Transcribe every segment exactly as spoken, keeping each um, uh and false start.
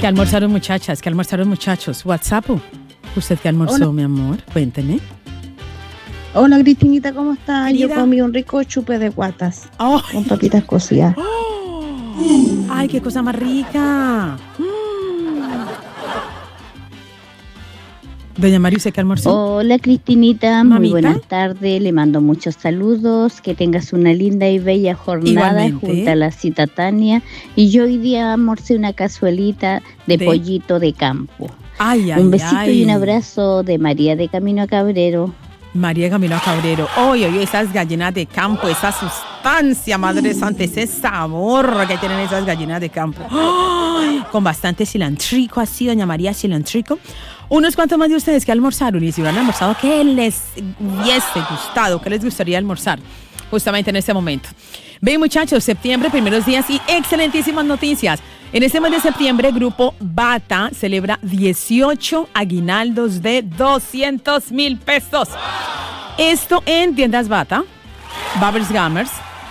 ¿Qué almorzaron, muchachas? ¿Qué almorzaron, muchachos? WhatsApp. ¿Usted qué almorzó, Hola. mi amor? Cuénteme. Hola, Cristinita, ¿cómo estás? Querida. Yo comí un rico chupe de guatas oh. con papitas cocidas. Oh. ¡Ay, qué cosa más rica! Doña María, ¿usted qué almorzó? Hola, Cristinita, ¿Mamita? Muy buenas tardes. Le mando muchos saludos. Que tengas una linda y bella jornada. Igualmente. Junto a la cita Tania. Y yo hoy día almorcé una cazuelita de, de... pollito de campo. Ay, ay, un besito ay. y un abrazo de María de Camino a Cabrero. María de Camino a Cabrero. Oye, oye, esas gallinas de campo, esa sustancia, Madre Santa, ese sabor que tienen esas gallinas de campo. Ay, con bastante cilantrico, así, doña María, cilantrico. Unos cuantos más de ustedes que almorzaron y si hubieran almorzado, ¿qué les hubiese gustado? ¿Qué les gustaría almorzar justamente en este momento? Ven, muchachos, septiembre, primeros días y excelentísimas noticias. En este mes de septiembre, Grupo Bata celebra dieciocho aguinaldos de doscientos mil pesos. Esto en tiendas Bata, Babers Gamers,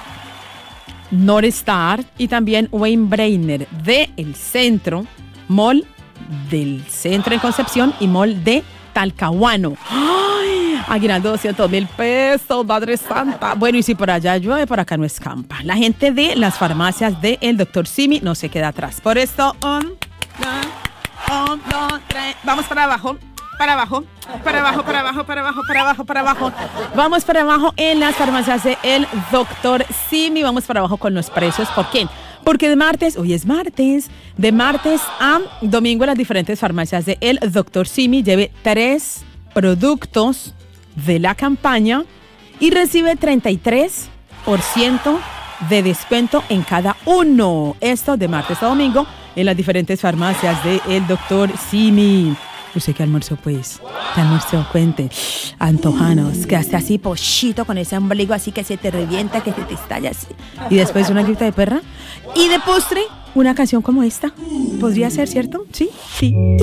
North Star y también Wayne Brainer de El Centro, Mall del Centro en Concepción y Mall de Talcahuano. ¡Ay! Aguinaldo doscientos mil pesos, Madre Santa. Bueno, y si por allá llueve, por acá no escampa. La gente de las farmacias de el doctor Simi no se queda atrás. Por esto, un, dos, un, dos, tres. Vamos para abajo, para abajo, para abajo, para abajo, para abajo, para abajo, para abajo. Vamos para abajo en las farmacias de el doctor Simi. Vamos para abajo con los precios. ¿Por qué? Porque de martes, hoy es martes, de martes a domingo en las diferentes farmacias de el doctor Simi lleve tres productos de la campaña y recibe treinta y tres por ciento de descuento en cada uno. Esto de martes a domingo en las diferentes farmacias de el doctor Simi. ¿Usted qué almorzó, pues? ¿Qué almorzó? Cuente. Antojanos, que hasta así pochito con ese ombligo así que se te revienta, que se te estalla así. Y después una grita de perra. Y de postre, una canción como esta. ¿Podría ser, cierto? Sí, sí.